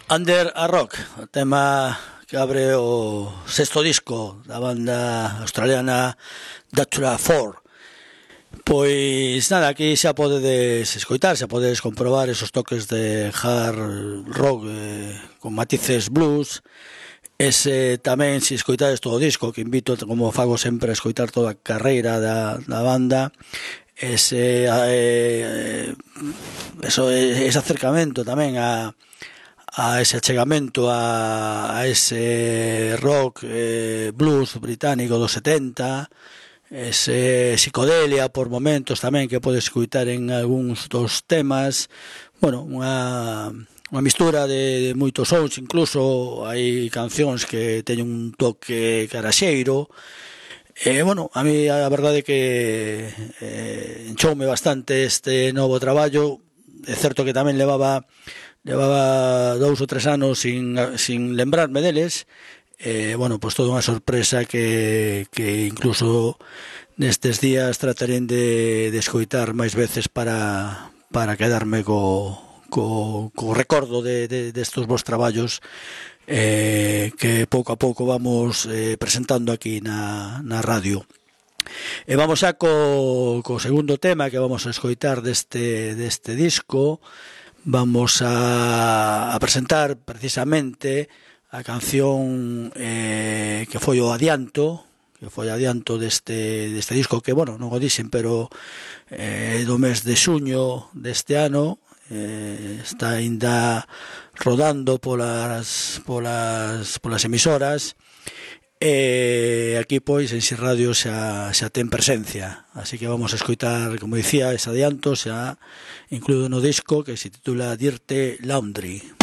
Under a Rock, o tema que abre o sexto disco da banda australiana Datura 4. Pois nada, aquí xa podedes escoitar, xa podedes comprobar esos toques de hard rock con matices blues. Ese tamén, se escoitades todo o disco, que invito, como fago sempre, a escoitar toda a carreira da banda, ese acercamento tamén a ese achegamento a ese rock blues británico dos 70, ese psicodelia por momentos tamén que podes escutar en algúns dos temas. Bueno, unha mistura de moitos sons, incluso hai cancións que teñen un toque garaxeiro. Bueno, a mí a verdade é que enchoume bastante este novo traballo. É certo que tamén levaba 2 ou 3 anos sin lembrarme deles. Bueno, pois toda unha sorpresa que incluso nestes días trataré de escoitar máis veces para quedarme co recordo destes vos traballos que pouco a pouco vamos presentando aquí na radio. E vamos xa co segundo tema que vamos a escoitar deste disco. Vamos a presentar precisamente a canción que foi o adianto deste disco, que, bueno, non o dixen, pero do mes de xuño deste ano, está ainda rodando polas emisoras. Aquí, pois, en Si Radio xa ten presencia, así que vamos a escoitar, como dicía, ese adianto xa incluído no disco, que se titula Dirty Laundry.